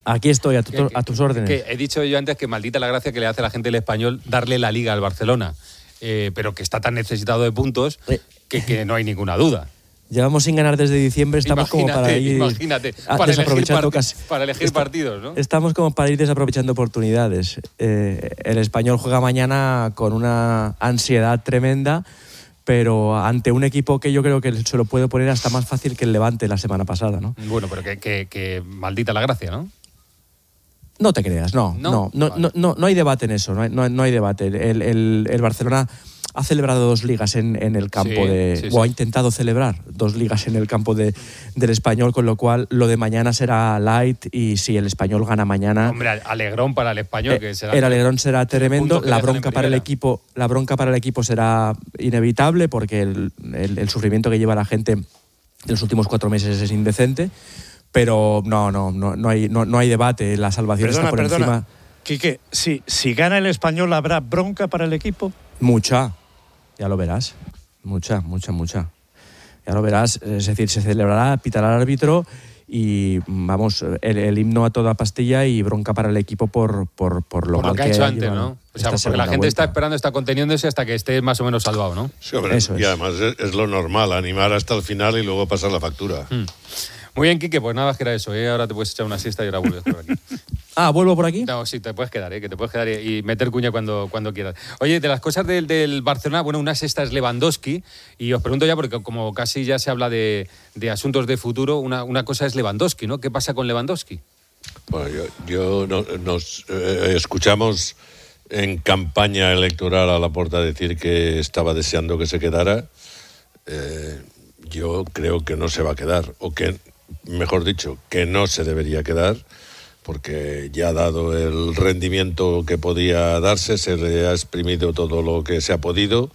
Aquí estoy, a tus órdenes. Que he dicho yo antes que maldita la gracia que le hace a la gente del Español darle la Liga al Barcelona, pero que está tan necesitado de puntos que no hay ninguna duda. Llevamos sin ganar desde diciembre, estamos como para ir... Imagínate, para elegir partidos, ¿no? Estamos como para ir desaprovechando oportunidades. El Español juega mañana con una ansiedad tremenda, pero ante un equipo que yo creo que se lo puede poner hasta más fácil que el Levante la semana pasada, ¿no? Bueno, pero que maldita la gracia, ¿no? No te creas, no hay debate en eso, no hay debate. El Barcelona ha celebrado 2 ligas en el campo o ha intentado celebrar 2 ligas en el campo del Español, con lo cual lo de mañana será light, y si el Español gana mañana... Hombre, alegrón para el Español. Que será el alegrón será tremendo, la bronca para el equipo será inevitable, porque el sufrimiento que lleva la gente en los últimos 4 meses es indecente, pero no hay debate, la salvación está por encima. Quique, si gana el Español, ¿habrá bronca para el equipo? Mucha. Ya lo verás, mucha. Ya lo verás, es decir, se celebrará, pitará el árbitro y vamos, el himno a toda pastilla y bronca para el equipo por lo que ha hecho antes, ¿no? O sea, porque la gente está esperando, está conteniéndose hasta que esté más o menos salvado, ¿no? Sí, hombre, eso y además es lo normal, animar hasta el final y luego pasar la factura. Muy bien, Quique, pues nada más que era eso, Ahora te puedes echar una siesta y ahora vuelves por aquí. ¿Vuelvo por aquí? No, sí, te puedes quedar, que te puedes quedar y meter cuña cuando quieras. Oye, de las cosas del Barcelona, bueno, una sexta es Lewandowski, y os pregunto ya, porque como casi ya se habla de asuntos de futuro, una cosa es Lewandowski, ¿no? ¿Qué pasa con Lewandowski? Bueno, nos escuchamos en campaña electoral a Laporta decir que estaba deseando que se quedara. Yo creo que no se va a quedar, o que, mejor dicho, que no se debería quedar, porque ya ha dado el rendimiento que podía darse, se le ha exprimido todo lo que se ha podido.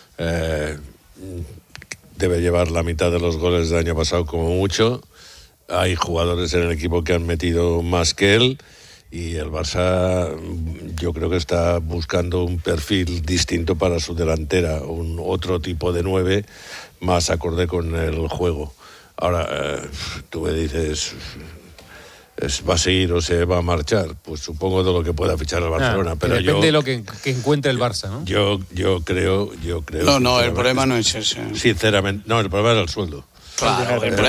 Debe llevar la mitad de los goles del año pasado como mucho. Hay jugadores en el equipo que han metido más que él, y el Barça yo creo que está buscando un perfil distinto para su delantera, un otro tipo de 9 más acorde con el juego. Ahora, tú me dices, ¿va a seguir o se va a marchar? Pues supongo de lo que pueda fichar el Barcelona. Pero depende de lo que encuentre el Barça, ¿no? Yo creo. No, el problema no es ese. Sinceramente, no, el problema era el sueldo. Claro, el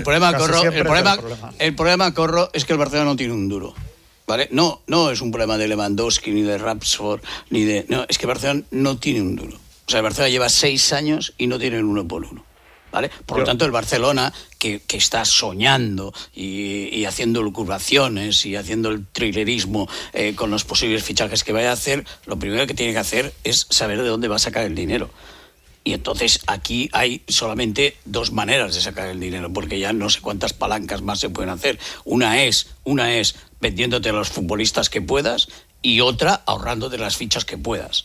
problema, Corro, es que el Barcelona no tiene un duro. ¿Vale? No es un problema de Lewandowski, ni de Rashford, no, es que Barcelona no tiene un duro. O sea, el Barcelona lleva 6 años y no tiene el 1 por 1. ¿Vale? Por lo tanto, el Barcelona, que está soñando y haciendo lucubraciones y haciendo el thrillerismo con los posibles fichajes que vaya a hacer, lo primero que tiene que hacer es saber de dónde va a sacar el dinero. Y entonces aquí hay solamente 2 maneras de sacar el dinero, porque ya no sé cuántas palancas más se pueden hacer. Una es vendiéndote a los futbolistas que puedas, y otra ahorrándote las fichas que puedas.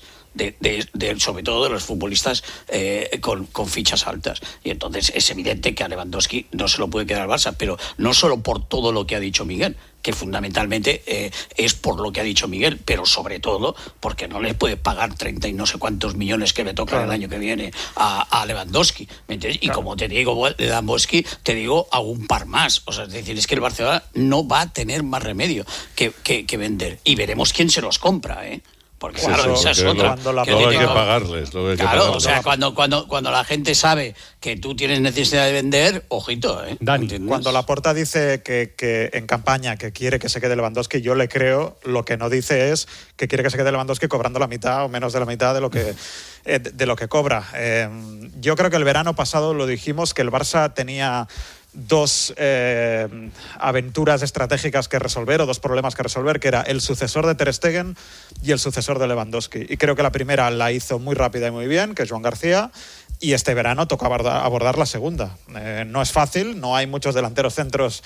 Sobre todo de los futbolistas con fichas altas. Y entonces es evidente que a Lewandowski no se lo puede quedar al Barça, pero no solo por todo lo que ha dicho Miguel, que fundamentalmente es por lo que ha dicho Miguel, pero sobre todo porque no le puede pagar 30 y no sé cuántos millones que le tocan el año que viene a Lewandowski, ¿me entiendes? Y como te digo Lewandowski, te digo a un par más. O sea, es decir, es que el Barcelona no va a tener más remedio que vender, y veremos quién se los compra, Porque claro, esa es otra. Luego hay que pagarles. O sea, cuando la gente sabe que tú tienes necesidad de vender, ojito, Dani, cuando Laporta dice que en campaña que quiere que se quede Lewandowski, yo le creo. Lo que no dice es que quiere que se quede Lewandowski cobrando la mitad o menos de la mitad de lo que cobra. Yo creo que el verano pasado lo dijimos, que el Barça tenía 2 aventuras estratégicas que resolver, o 2 problemas que resolver, que era el sucesor de Ter Stegen y el sucesor de Lewandowski. Y creo que la primera la hizo muy rápida y muy bien, que es Joan García, y este verano toca abordar la segunda. No es fácil, no hay muchos delanteros centros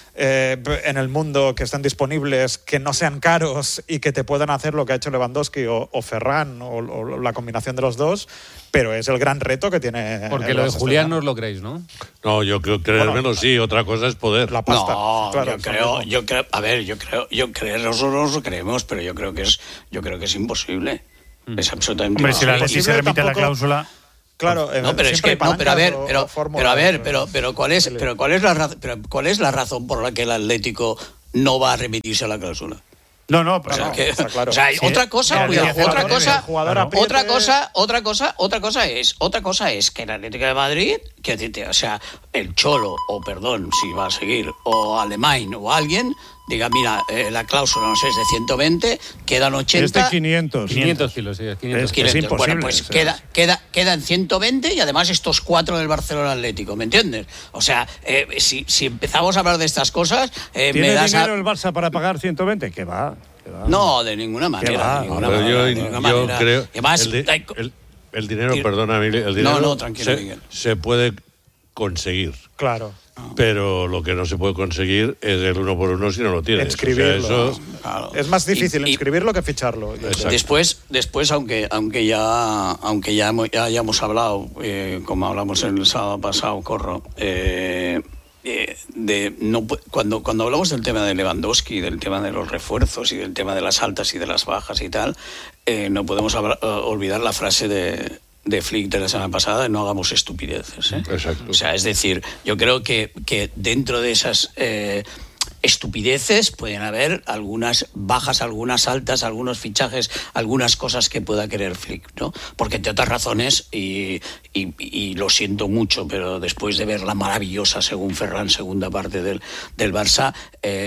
en el mundo que estén disponibles, que no sean caros y que te puedan hacer lo que ha hecho Lewandowski o Ferran, o la combinación de los 2, pero es el gran reto que tiene. Porque lo de Julián no os lo creéis, ¿no? No, yo creo que menos sí, otra cosa es poder. La pasta. No, claro, yo creo, nosotros lo creemos, pero yo creo que es imposible. Es absolutamente imposible. Si la ley se remite a la cláusula. Claro, ¿cuál es la razón por la que el Atlético no va a remitirse a la cláusula. No, O sea, está claro. o sea, Sí. otra cosa, No, cuidado, el otra cosa es que el Atlético de Madrid, o sea, el Cholo, o perdón, si va a seguir, o Alemán o alguien, diga, mira, la cláusula, no sé, es de 120, quedan 80... 500. 500 kilos, sí, 500 kilos. Es imposible. Bueno, pues quedan 120 y además estos 4 del Barcelona Atlético, ¿me entiendes? O sea, si empezamos a hablar de estas cosas... ¿Tiene dinero el Barça para pagar 120? ¿Qué va? No, de ninguna manera. Yo creo... Además, el dinero, perdona, Miguel, el dinero tranquilo, Miguel. se puede conseguir. Claro. Pero lo que no se puede conseguir es el 1 por 1 si no lo tienes. Inscribirlo. O sea, Claro. Es más difícil inscribirlo que ficharlo. Después, aunque ya hayamos hablado, como hablamos el sábado pasado, cuando hablamos del tema de Lewandowski, del tema de los refuerzos y del tema de las altas y de las bajas y tal, no podemos olvidar la frase de Flick de la semana pasada, no hagamos estupideces. Exacto. O sea, es decir, yo creo que dentro de esas estupideces pueden haber algunas bajas, algunas altas, algunos fichajes, algunas cosas que pueda querer Flick, ¿no? Porque entre otras razones, y lo siento mucho, pero después de ver la maravillosa, según Ferran, segunda parte del Barça,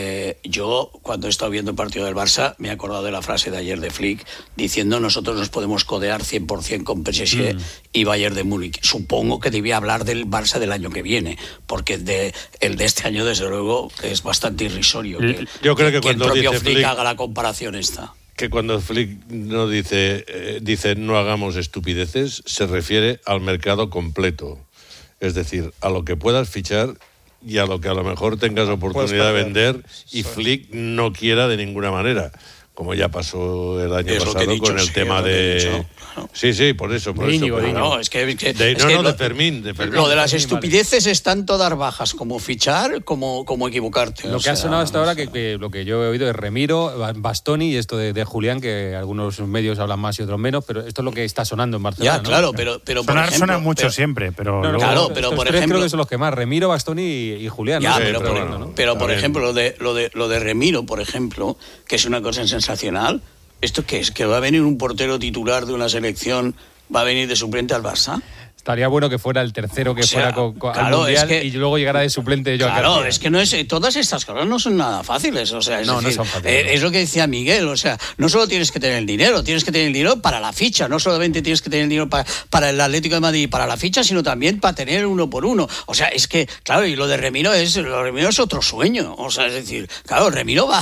yo cuando he estado viendo el partido del Barça me he acordado de la frase de ayer de Flick diciendo nosotros nos podemos codear 100% con PSG y Bayern de Múnich. Supongo que debía hablar del Barça del año que viene, porque el de este año desde luego es bastante irrisorio yo creo que cuando el propio dice Flick haga la comparación esta. Que cuando Flick no dice no hagamos estupideces, se refiere al mercado completo. Es decir, a lo que puedas fichar y a lo que a lo mejor tengas oportunidad de vender y Flick no quiera de ninguna manera. Como ya pasó el año pasado con el tema de... Sí, por eso. No, es que de Fermín. Lo de las estupideces es tanto dar bajas como fichar, como equivocarte. Lo que ha sonado hasta ahora, que lo que yo he oído es Remiro, Bastoni y esto de Julián, que algunos medios hablan más y otros menos, pero esto es lo que está sonando en Barcelona. Ya, claro, pero por ejemplo... Suena mucho siempre, pero... Claro, pero por ejemplo... creo que son los que más, Remiro, Bastoni y Julián. Ya, ¿no? pero por ejemplo, lo de Remiro, por ejemplo, que es una cosa sensacional. ¿Esto qué es? ¿Que va a venir un portero titular de una selección, va a venir de suplente al Barça? Estaría bueno que fuera el tercero fuera al Mundial y luego llegara de suplente de Joan García. Claro, es que no es, todas estas cosas no son nada fáciles. O sea, no son fáciles. Es lo que decía Miguel. O sea, no solo tienes que tener el dinero, tienes que tener el dinero para la ficha. No solamente tienes que tener el dinero para el Atlético de Madrid y para la ficha, sino también para tener 1 por 1. O sea, es que, claro, y lo de Remiro es otro sueño. O sea, es decir, claro, Remiro va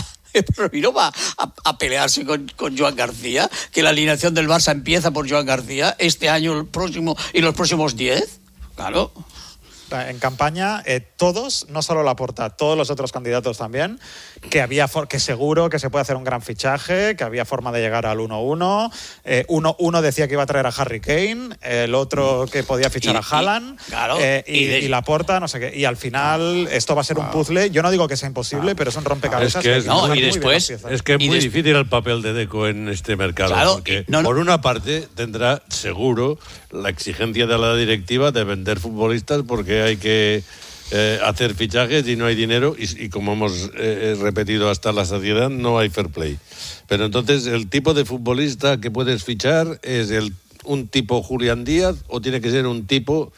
a pelearse con Joan García, que la alineación del Barça empieza por Joan García este año, el próximo y los próximos 10. Claro. En campaña, todos, no solo Laporta, todos los otros candidatos también, que seguro que se puede hacer un gran fichaje, que había forma de llegar al 1-1. Uno decía que iba a traer a Harry Kane, el otro que podía fichar a Haaland, y Laporta, no sé qué. Y al final esto va a ser un puzzle. Yo no digo que sea imposible, pero es un rompecabezas. Es que es muy difícil el papel de Deco en este mercado. Claro, porque por una parte tendrá seguro la exigencia de la directiva de vender futbolistas porque hay que hacer fichajes y no hay dinero y como hemos repetido hasta la saciedad, no hay fair play. Pero entonces el tipo de futbolista que puedes fichar es un tipo Julián Díaz o tiene que ser un tipo...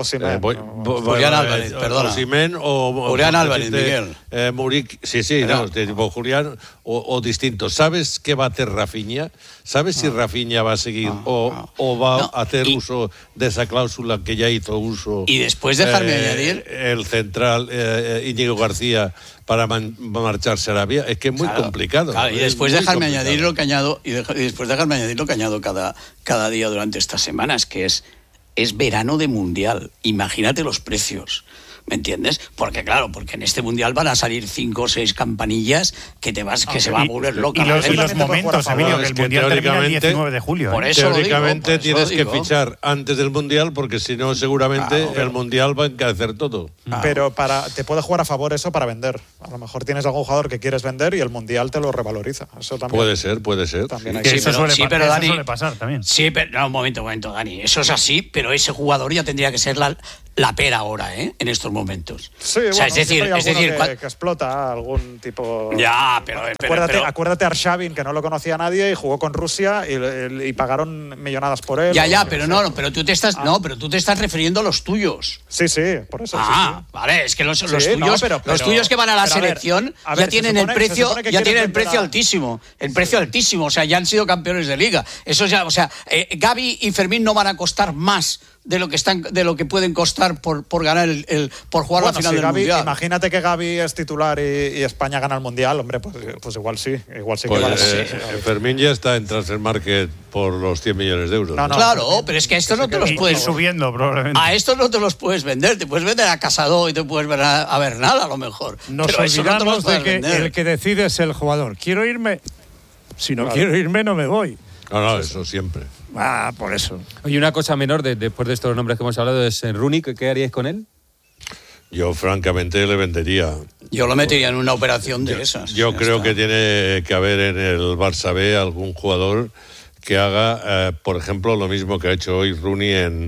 Julián Álvarez, perdona. Osimhen o Julián Álvarez, Miguel. Murik, tipo Julián o distintos. ¿Sabes qué va a hacer Rafinha? ¿Sabes si Rafinha va a seguir o va a hacer uso de esa cláusula que ya hizo uso? Y después dejarme añadir... El central Íñigo García para marcharse a Arabia. Es que es muy complicado. Claro, y después dejarme añadir lo que añado cada día durante estas semanas, que es verano de mundial. Imagínate los precios. ¿Me entiendes? Porque en este mundial van a salir 5 o 6 campanillas que se va a volver loca. Y los momentos, Emilio, que el mundial termina el 19 de julio. Por eso teóricamente tienes que fichar antes del mundial porque si no seguramente el mundial va a encarecer todo. Pero te puede jugar a favor eso para vender. A lo mejor tienes algún jugador que quieres vender y el mundial te lo revaloriza. Eso también puede ser. También hay eso pero Dani, suele pasar también. Sí, pero un momento, Dani. Eso es así, pero ese jugador ya tendría que ser la pera ahora, en estos momentos. Sí, o sea, bueno, es decir, que explota algún tipo. Ya, pero acuérdate a Arshavin, que no lo conocía nadie y jugó con Rusia y pagaron millonadas por él. Pero tú te estás refiriendo a los tuyos. Sí, por eso. Vale, es que los tuyos, los tuyos que van a la selección ya tienen el precio altísimo, o sea, ya han sido campeones de liga. Eso ya, o sea, Gavi y Fermín no van a costar más de lo que pueden costar por ganar por jugar la final del Mundial. Imagínate que Gavi es titular y España gana el Mundial, hombre, pues igual sí pues, que vale. Fermín ya está en Transfer Market por los 100 millones de euros. Claro, pero es que a estos no te los puedes... subiendo, probablemente. A estos no te los puedes vender. Te puedes vender a Casado y te puedes ver a Bernal, a lo mejor. Nos olvidamos de que el que decide es el jugador. ¿Quiero irme? Si no quiero irme, no me voy. No, eso siempre. Por eso. Oye, una cosa menor, después de estos nombres que hemos hablado, es Rooney. ¿Qué haríais con él? Yo, francamente, le vendería. Yo lo metería en una operación de esas. Yo creo que tiene que haber en el Barça B algún jugador que haga, por ejemplo, lo mismo que ha hecho hoy Rooney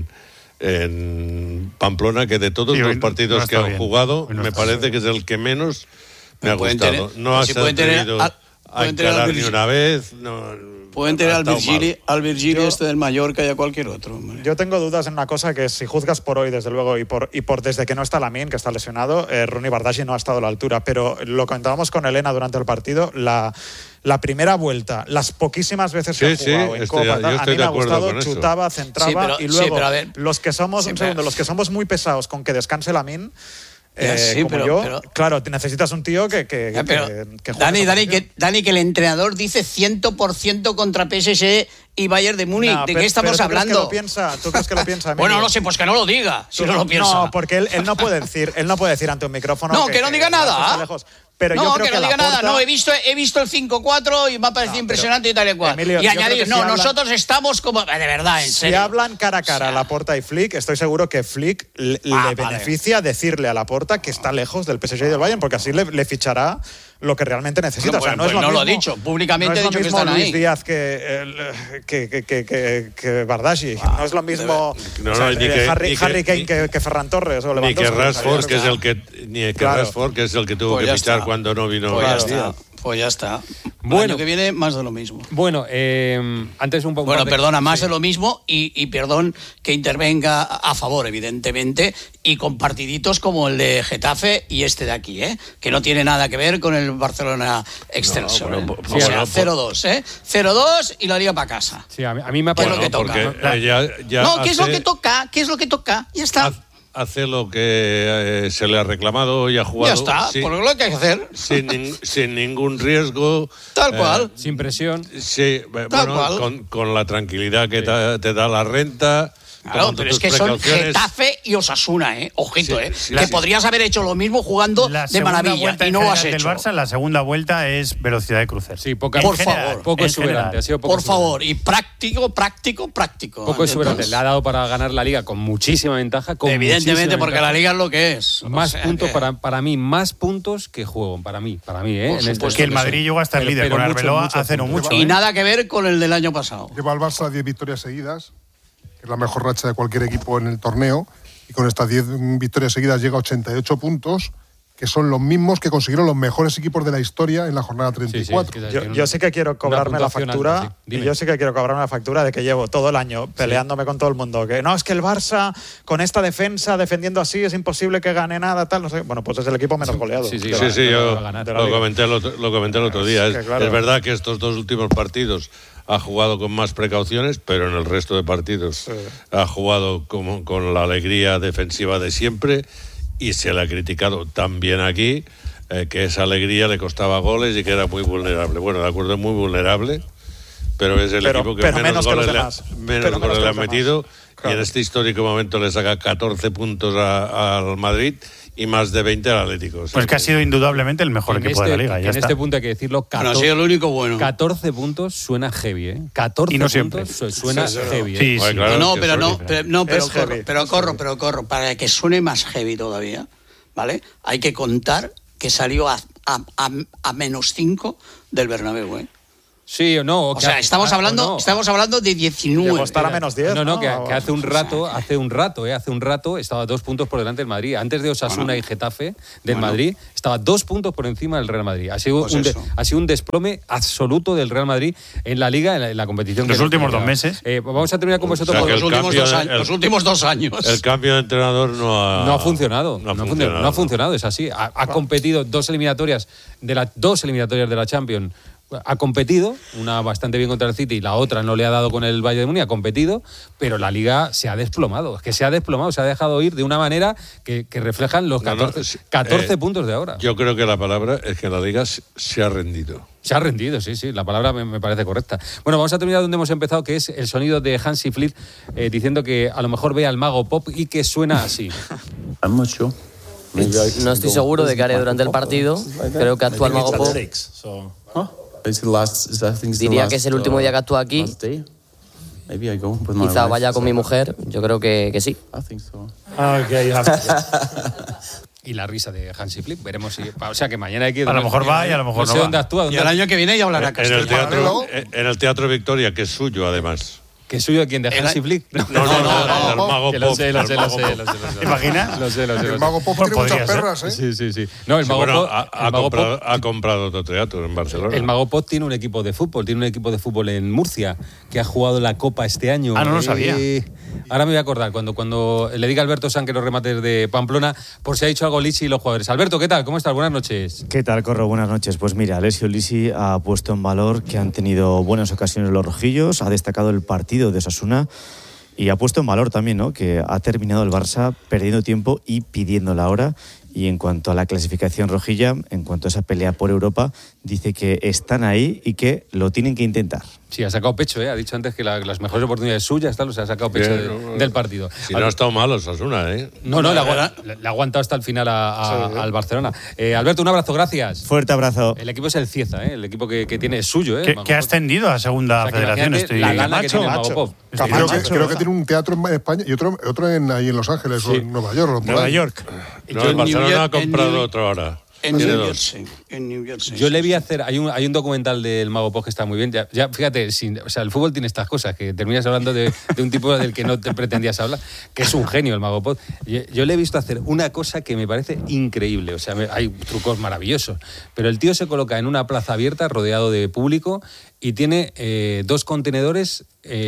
en Pamplona, que de todos los partidos que han jugado, me parece que es el que menos me ha gustado. No ha atrevido a encarar ni una vez. Pueden tener al Virgili este del Mallorca y a cualquier otro. Hombre. Yo tengo dudas en una cosa, que si juzgas por hoy, desde luego, y por desde que no está Lamine, que está lesionado, Rooney Bardghji no ha estado a la altura. Pero lo comentábamos con Elena durante el partido, la primera vuelta, las poquísimas veces que ha jugado en Copa, a mí me ha gustado, chutaba, centraba, y luego los que somos muy pesados con que descanse Lamine, claro, necesitas un tío que juegue. Dani, que el entrenador dice 100% contra PSG y Bayern de Múnich. ¿De qué estamos hablando? ¿Tú crees que lo piensa? Bueno, no sé, pues que no lo diga, si no lo piensa. No, porque él no puede decir ante un micrófono. No, que no diga nada. Pero yo creo que no diga nada. No, he visto el 5-4 y me ha parecido impresionante y tal y cual. Emilio, y añadir, nosotros estamos como... De verdad, en serio. Si hablan cara a cara Laporta y Flick, estoy seguro que Flick le beneficia decirle a Laporta que está lejos del PSG y del Bayern, porque así le fichará lo que realmente necesita. Bueno, no es lo mismo, lo ha dicho, públicamente ha dicho que están ahí. Luis Díaz que Bardghji. No es lo mismo Harry Kane que Ferran Torres o Lewandowski. Ni que Rashford, que es el que tuvo que fichar cuando no vino. Pues ya está. Bueno, el año que viene más de lo mismo. Bueno, antes un poco... más de lo mismo y perdón que intervenga a favor, evidentemente, y con partiditos como el de Getafe y este de aquí, que no tiene nada que ver con el Barcelona Excelsior. 0-2, 0-2 y la liga para casa. Sí, a mí me ha parecido... ¿Qué es lo que toca? ¿Qué es lo que toca? Ya está. Hace lo que se le ha reclamado y ha jugado. Ya está, por lo que hay que hacer. Sin ningún riesgo. Tal cual. Sin presión. Sí, con la tranquilidad que te da la renta. Claro, pero es que son Getafe y Osasuna, ojito, que podrías haber hecho lo mismo jugando de maravilla y no lo has hecho. El Barça, la segunda vuelta es velocidad de crucer. Sí, por favor, poco exuberante. Por favor, y práctico. Poco exuberante. Le ha dado para ganar la Liga con muchísima ventaja. Evidentemente, porque la Liga es lo que es. Más puntos para mí, más puntos que juego. Para mí, que el Madrid llegó a estar líder con Arbeloa hace no mucho. Y nada que ver con el del año pasado. Lleva al Barça 10 victorias seguidas. Es la mejor racha de cualquier equipo en el torneo, y con estas 10 victorias seguidas llega a 88 puntos, que son los mismos que consiguieron los mejores equipos de la historia en la jornada 34. Yo sí que quiero cobrarme la factura, de que llevo todo el año peleándome con todo el mundo, que no, es que el Barça con esta defensa defendiendo así es imposible que gane nada, tal, no sé. Bueno, pues es el equipo menos goleado. Yo lo comenté el otro día. Es verdad que estos dos últimos partidos ha jugado con más precauciones, pero en el resto de partidos ha jugado con la alegría defensiva de siempre, y se le ha criticado también aquí que esa alegría le costaba goles y que era muy vulnerable. Bueno, de acuerdo, es muy vulnerable, pero es el equipo que menos goles le ha metido, y en este histórico momento le saca 14 puntos al Madrid y más de 20 al Atlético. Pues que ha sido indudablemente el mejor equipo de la Liga. Ya en este punto hay que decirlo. Ha sido el único bueno. 14 puntos suena heavy, 14 y no puntos suena heavy. Sí. Claro, pero corro. Para que suene más heavy todavía, ¿vale? Hay que contar que salió a -5 del Bernabéu, Sí o no. O sea, estamos hablando de 19. Llegó a estar a menos 10. No, que hace un rato estaba 2 puntos por delante del Madrid. Antes de Osasuna y Getafe del Madrid, estaba 2 puntos por encima del Real Madrid. Ha sido, ha sido un desplome absoluto del Real Madrid en la Liga, en la competición. Los últimos 2 meses. Vamos a terminar con vosotros por los últimos 2 años. El cambio de entrenador no ha funcionado. No ha funcionado, es así. Ha competido 2 eliminatorias de la Champions. Ha competido, una bastante bien contra el City y la otra no le ha dado con el Bayern de Múnich, ha competido, pero la Liga se ha desplomado. Es que se ha dejado ir de una manera que reflejan los 14 puntos de ahora. Yo creo que la palabra es que la Liga se ha rendido. Se ha rendido, sí, la palabra me parece correcta. Bueno, vamos a terminar donde hemos empezado, que es el sonido de Hansi Flick diciendo que a lo mejor ve al mago Pop y que suena así. No estoy seguro de qué haré durante el partido. Creo que actúa el mago Pop. Diría que es el último día que actúa aquí. Quizá vaya con mi mujer. Yo creo que sí. Y la risa de Hansi Flick, veremos si... O sea, que mañana hay que ir... A lo mejor va y a lo mejor no sé dónde actúa. Y el año que viene ya hablará castellano. En el Teatro Victoria, que es suyo, además. ¿Que es suyo quién? ¿De Hansi Flick? No, el mago Pop. Lo sé. ¿Te imaginas? Lo sé. El mago Pop tiene muchas perras, ¿eh? Sí. No, el mago Pop... Ha comprado otro teatro en Barcelona. El mago Pop tiene un equipo de fútbol, en Murcia, que ha jugado la Copa este año. No lo sabía. Ahora me voy a acordar, cuando le diga a Alberto San que los remates de Pamplona, por si ha dicho algo Lisi y los jugadores. Alberto, ¿qué tal? ¿Cómo estás? Buenas noches. ¿Qué tal, Corro? Buenas noches. Pues mira, Alessio Lisi ha puesto en valor que han tenido buenas ocasiones los rojillos, ha destacado el partido de Osasuna y ha puesto en valor también, ¿no?, que ha terminado el Barça perdiendo tiempo y pidiendo la hora. Y en cuanto a la clasificación rojilla, en cuanto a esa pelea por Europa, dice que están ahí y que lo tienen que intentar. Sí, ha sacado pecho, ha dicho antes que las mejores oportunidades suyas los ha sacado pecho del partido. Si no ha estado mal Osasuna, ¿eh? No, le ha aguantado hasta el final al Barcelona. Alberto, un abrazo, gracias. Fuerte abrazo. El equipo es el Cieza, el equipo que tiene es suyo. Que ha ascendido a segunda federación. La lana que tiene el Mago Pop. Creo que tiene un teatro en España y otro ahí en Los Ángeles o en Nueva York. Nueva York. No, el Barcelona ha comprado otro ahora. En New Jersey. Yo le vi hacer, hay un documental del Mago Pop que está muy bien. Ya fíjate, el fútbol tiene estas cosas, que terminas hablando de un tipo del que no te pretendías hablar, que es un genio el Mago Pop. Yo le he visto hacer una cosa que me parece increíble. O sea, hay trucos maravillosos. Pero el tío se coloca en una plaza abierta, rodeado de público, y tiene 2 contenedores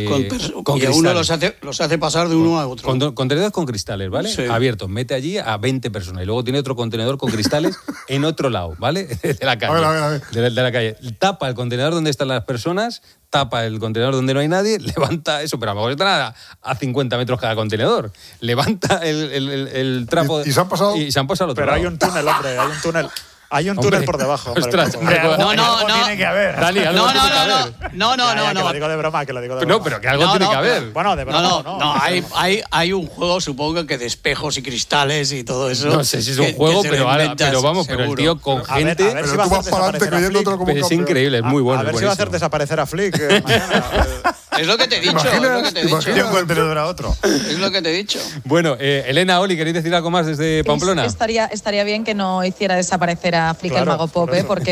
con y a uno los hace pasar de uno a otro. Contenedores con cristales, ¿vale? Sí. Abiertos. Mete allí a 20 personas. Y luego tiene otro contenedor con cristales en otro lado, ¿vale? De la calle. A ver. De la calle. Tapa el contenedor donde están las personas, tapa el contenedor donde no hay nadie, levanta eso, pero a lo mejor están a 50 metros cada contenedor. Levanta el trapo. ¿Y se han pasado? Y se han pasado al otro Pero lado. hay un túnel, hombre, hay un túnel. Hay un túnel por debajo. Hombre, Ostras, por favor. No. Tiene que haber. Dani, algo tiene que haber. No. Que lo digo de broma, No, pero que algo tiene que haber. Bueno, de broma No, hay un juego, supongo que de espejos y cristales y todo eso. No sé si es un juego, pero el tío con gente. A ver Pero si va tú a vas hacer para adelante desaparecer a creyéndotelo Flick. como Es campeón. increíble, es muy bueno. A ver si va a hacer desaparecer a Flick mañana. Es lo que te he dicho. De un contenedor a otro. Es lo que te he dicho. Bueno, Elena, Oli, ¿queréis decir algo más desde Pamplona? Estaría bien que no hiciera desaparecer a Flick el Mago Pop, porque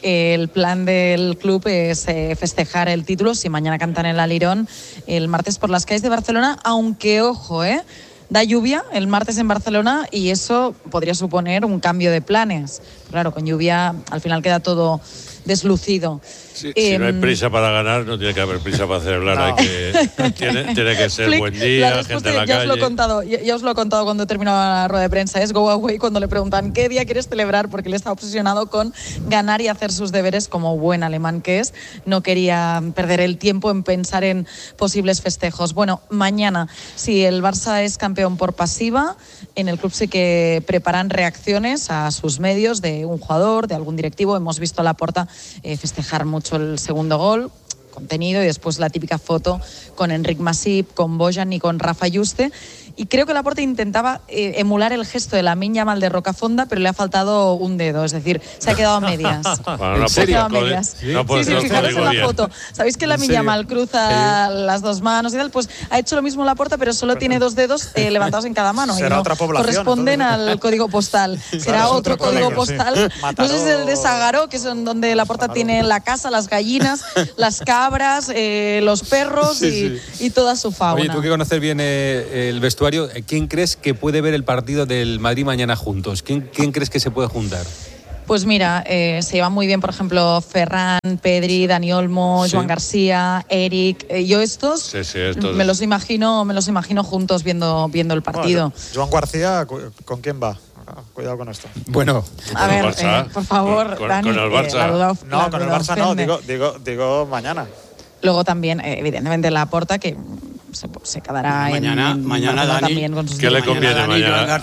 el plan del club es festejar el título si mañana cantan en la Lirón el martes por las calles de Barcelona, aunque, ojo, da lluvia el martes en Barcelona y eso podría suponer un cambio de planes. Claro, con lluvia al final queda todo deslucido. Si no hay prisa para ganar, no tiene que haber prisa para celebrar. No. Tiene que ser Flick, buen día, gente en la calle. Ya os lo he contado cuando terminaba la rueda de prensa. Es go away cuando le preguntan qué día quieres celebrar, porque él está obsesionado con ganar y hacer sus deberes como buen alemán que es. No quería perder el tiempo en pensar en posibles festejos. Bueno, mañana, si el Barça es campeón por pasiva, en el club sí que preparan reacciones a sus medios de un jugador, de algún directivo. Hemos visto a Laporta festejar mucho el segundo gol, contenido, y después la típica foto con Enric Masip, con Bojan y con Rafa Yuste. Y creo que Laporta intentaba emular el gesto de Lamine Yamal de Rocafonda, pero le ha faltado un dedo, es decir, se ha quedado a medias. Bueno, se ha quedado a medias. Sí, fijaros en la foto. ¿Sabéis que Lamine Yamal cruza las dos manos y tal? Pues ha hecho lo mismo Laporta, pero solo tiene 2 dedos levantados en cada mano. Será y no otra población, corresponden al código postal. Será otro código postal. No sé si es el de Sagaró, que es donde Laporta tiene la casa, las gallinas, las cabras, los perros y toda su fauna. Oye, tú que conoces bien el vestuario, ¿quién crees que puede ver el partido del Madrid mañana juntos? ¿Quién crees que se puede juntar? Pues mira, se llevan muy bien, por ejemplo, Ferran, Pedri, Dani Olmo, Joan García, Eric. Yo estos me los imagino juntos viendo el partido. Bueno, Joan García, ¿con quién va? Cuidado con esto. Bueno, a ver, por favor, Dani. Con el Barça. Con el Barça no, digo mañana. Luego también, evidentemente, Laporta, que se quedará mañana Dani, también con sus ¿qué le conviene mañana?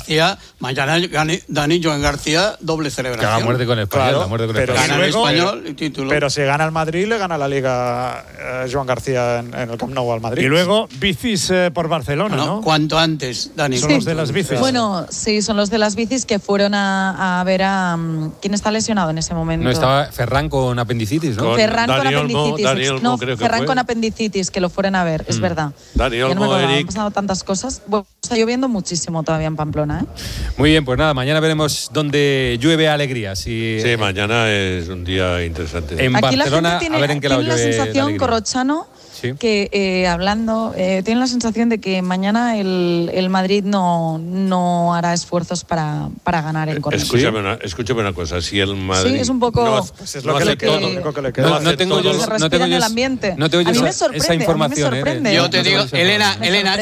Dani Joan García, doble celebración. Que la muerte con el Español, Gana el Español y título. Pero si gana el Madrid, le gana la Liga Joan García en el Camp Nou al Madrid. Y luego bicis por Barcelona, ¿no? Cuanto antes, Dani. Son los de las bicis. Bueno, sí, son los de las bicis que fueron a ver a... ¿Quién está lesionado en ese momento? No, estaba Ferran con apendicitis, ¿no? Ferran con apendicitis. Olmo, Ferran con apendicitis, que lo fueron a ver, es verdad. Dani Olmo, han pasado tantas cosas. Bueno, está lloviendo muchísimo todavía en Pamplona, ¿eh? Muy bien, pues nada, mañana veremos dónde llueve alegrías. Sí, mañana es un día interesante. En aquí Barcelona, la gente tiene, a ver en qué lado llueve la sensación, Corrochano, que tiene la sensación de que mañana el Madrid no hará esfuerzos para ganar en Cornellà. Escúchame una cosa, si el Madrid... Sí, es un poco... es lo que le queda. No tengo yo en el ambiente. No tengo yo esa información. Yo te digo, Elena,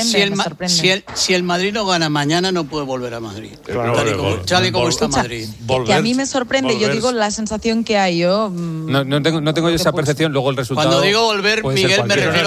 si el Madrid no gana mañana, no puede volver a Madrid. Tal y como está Madrid. Que a mí me sorprende, yo digo la sensación que hay. Yo no tengo yo esa percepción, luego el resultado... Cuando digo volver, Miguel, me refiero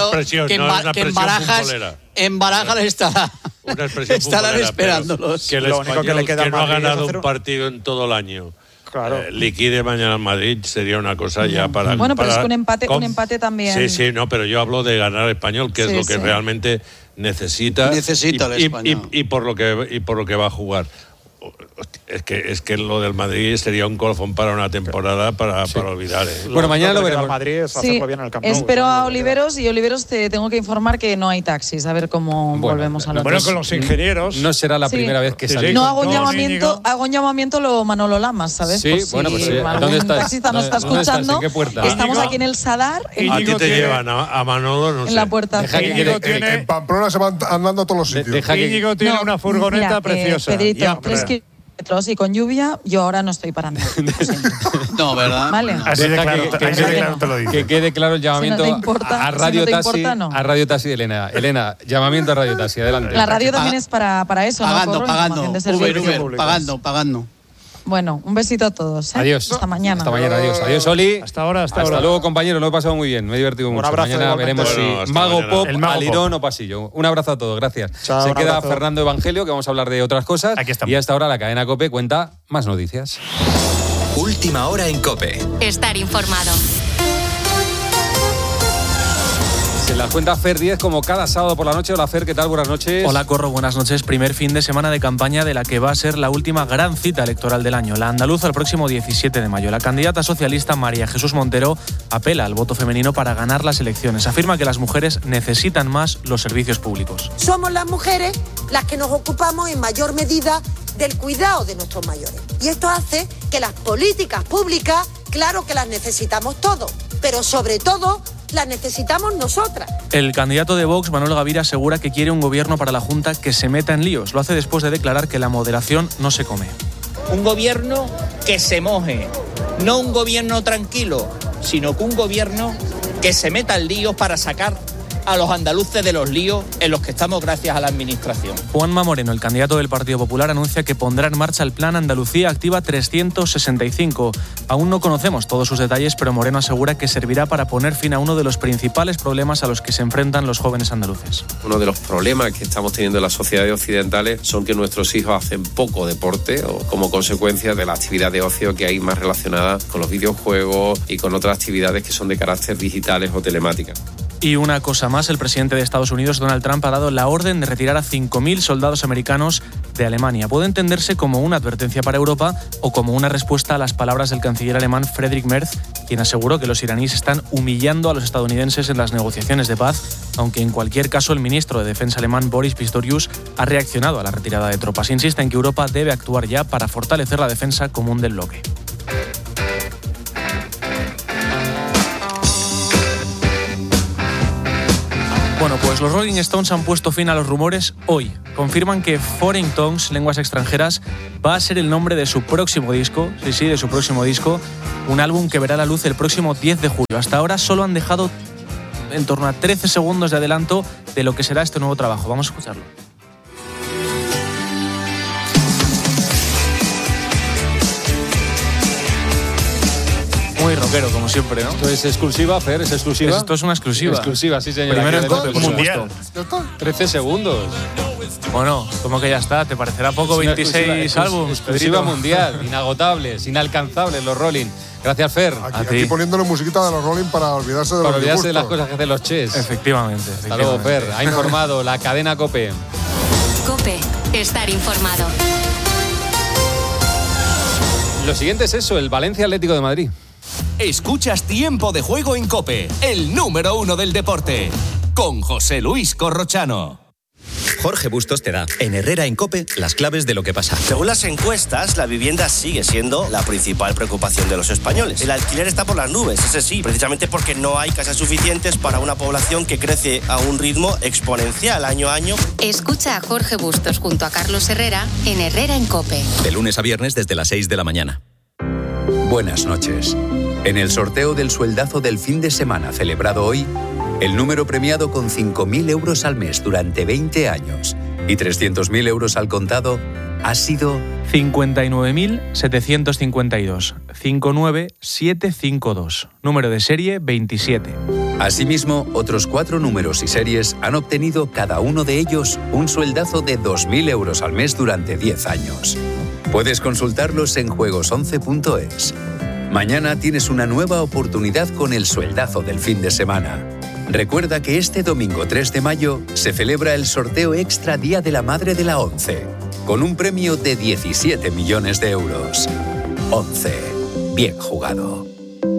que en Barajas estarán esperándolos. Que el Español, que no ha ganado un partido en todo el año, liquide mañana al Madrid, sería una cosa ya para... Bueno, pero es que un empate también... Sí, no, pero yo hablo de ganar al Español, que es lo que realmente necesita el Español. Y por lo que va a jugar. Es que lo del Madrid sería un colofón para una temporada para olvidar. Bueno, mañana lo veremos. Madrid es hacerlo bien en el Camp Nou. Espero a Oliveros y Oliveros te tengo que informar que no hay taxis. A ver cómo volvemos a lo con los ingenieros. No será la primera vez que salimos. No hago un llamamiento lo Manolo Lamas, ¿sabes? Sí, bueno, pues ¿dónde estás? Taxista nos está escuchando. ¿En qué puerta? Estamos aquí en el Sadar. A ti te llevan a Manolo, no sé. En la puerta. En Pamplona se van andando a todos los sitios. Íñigo tiene una furgoneta preciosa. Pedrito, 3 kilómetros y con lluvia, yo ahora no estoy parando. No, ¿verdad? Vale. Así de claro te lo digo. Que quede claro el llamamiento a Radio Taxi. A Radio Taxi de Elena. Elena, llamamiento a Radio Taxi, adelante. La radio también es para eso, pagando, ¿no? pagando. Uber, pagando. Bueno, un besito a todos. Adiós. Hasta mañana. Hasta mañana, adiós. Adiós, Oli. Hasta ahora. Hasta luego, compañero. Lo he pasado muy bien. Me he divertido mucho. Mañana veremos si Mago Pop, Alirón o Pasillo. Un abrazo a todos. Gracias. Chao, se queda Fernando Evangelio, que vamos a hablar de otras cosas. Aquí estamos. Y hasta ahora la cadena COPE cuenta más noticias. Última hora en COPE. Estar informado. Se la cuenta Fer 10 como cada sábado por la noche. Hola Fer, ¿qué tal? Buenas noches. Hola Corro, buenas noches. Primer fin de semana de campaña de la que va a ser la última gran cita electoral del año, la andaluza el próximo 17 de mayo. La candidata socialista María Jesús Montero apela al voto femenino para ganar las elecciones. Afirma que las mujeres necesitan más los servicios públicos. Somos las mujeres las que nos ocupamos en mayor medida del cuidado de nuestros mayores. Y esto hace que las políticas públicas, claro que las necesitamos todos, pero sobre todo las necesitamos nosotras. El candidato de Vox, Manuel Gavira, asegura que quiere un gobierno para la Junta que se meta en líos. Lo hace después de declarar que la moderación no se come. Un gobierno que se moje, no un gobierno tranquilo, sino que un gobierno que se meta en líos para sacar a los andaluces de los líos en los que estamos gracias a la administración. Juanma Moreno, el candidato del Partido Popular, anuncia que pondrá en marcha el Plan Andalucía Activa 365. Aún no conocemos todos sus detalles, pero Moreno asegura que servirá para poner fin a uno de los principales problemas a los que se enfrentan los jóvenes andaluces. Uno de los problemas que estamos teniendo en las sociedades occidentales son que nuestros hijos hacen poco deporte o como consecuencia de la actividad de ocio que hay más relacionada con los videojuegos y con otras actividades que son de carácter digitales o telemáticas. Y una cosa más, el presidente de Estados Unidos, Donald Trump, ha dado la orden de retirar a 5.000 soldados americanos de Alemania. Puede entenderse como una advertencia para Europa o como una respuesta a las palabras del canciller alemán Friedrich Merz, quien aseguró que los iraníes están humillando a los estadounidenses en las negociaciones de paz, aunque en cualquier caso el ministro de Defensa alemán Boris Pistorius ha reaccionado a la retirada de tropas. Insiste en que Europa debe actuar ya para fortalecer la defensa común del bloque. Bueno, pues los Rolling Stones han puesto fin a los rumores hoy. Confirman que Foreign Tongues, lenguas extranjeras, va a ser el nombre de su próximo disco. Sí, de su próximo disco. Un álbum que verá la luz el próximo 10 de julio. Hasta ahora solo han dejado en torno a 13 segundos de adelanto de lo que será este nuevo trabajo. Vamos a escucharlo. Muy rockero, como siempre, ¿no? Esto es exclusiva, Fer, ¿es exclusiva? Esto es una exclusiva. Exclusiva, sí, señor. Primero en COPE, por mundial. 13 segundos. Bueno, como que ya está, ¿te parecerá poco 26 álbumes? Exclusiva mundial, inagotables, inalcanzables los Rolling. Gracias, Fer. Aquí poniéndole musiquita de los Rolling para olvidarse de para olvidarse de las cosas que hacen los Ches. Efectivamente. Hasta luego, Fer. Ha informado la cadena COPE. COPE, estar informado. Lo siguiente es eso, el Valencia Atlético de Madrid. Escuchas Tiempo de Juego en COPE, el número 1 del deporte, con José Luis Corrochano. Jorge Bustos te da, en Herrera en COPE, las claves de lo que pasa. Según las encuestas, la vivienda sigue siendo la principal preocupación de los españoles. El alquiler está por las nubes, ese sí, precisamente porque no hay casas suficientes para una población que crece a un ritmo exponencial año a año. Escucha a Jorge Bustos junto a Carlos Herrera en Herrera en COPE. De lunes a viernes desde las 6 de la mañana. Buenas noches. En el sorteo del sueldazo del fin de semana celebrado hoy, el número premiado con 5.000 euros al mes durante 20 años y 300.000 euros al contado ha sido 59.752. 59752. Número de serie 27. Asimismo, otros 4 números y series han obtenido cada uno de ellos un sueldazo de 2.000 euros al mes durante 10 años. Puedes consultarlos en juegos11.es. Mañana tienes una nueva oportunidad con el sueldazo del fin de semana. Recuerda que este domingo 3 de mayo se celebra el sorteo extra Día de la Madre de la ONCE, con un premio de 17 millones de euros. ONCE. Bien jugado.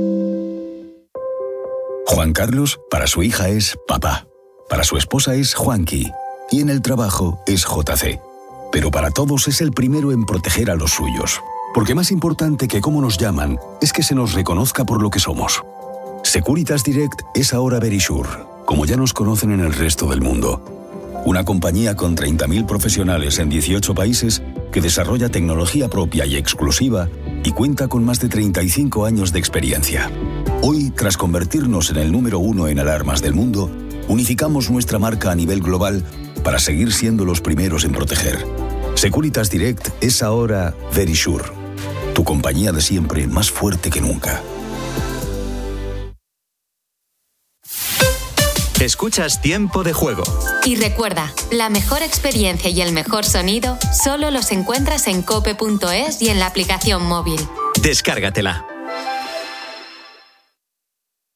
Juan Carlos, para su hija es papá. Para su esposa es Juanqui. Y en el trabajo es JC. Pero para todos es el primero en proteger a los suyos. Porque más importante que cómo nos llaman es que se nos reconozca por lo que somos. Securitas Direct es ahora Verisure, como ya nos conocen en el resto del mundo. Una compañía con 30.000 profesionales en 18 países que desarrolla tecnología propia y exclusiva y cuenta con más de 35 años de experiencia. Hoy, tras convertirnos en el número 1 en alarmas del mundo, unificamos nuestra marca a nivel global para seguir siendo los primeros en proteger. Securitas Direct es ahora Verisure, tu compañía de siempre más fuerte que nunca. Escuchas Tiempo de Juego. Y recuerda, la mejor experiencia y el mejor sonido solo los encuentras en cope.es y en la aplicación móvil. Descárgatela.